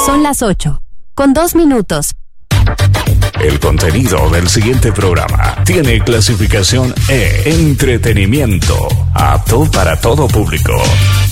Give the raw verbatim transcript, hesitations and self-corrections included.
Son las ocho, con dos minutos. El contenido del siguiente programa tiene clasificación E, entretenimiento, apto para todo público.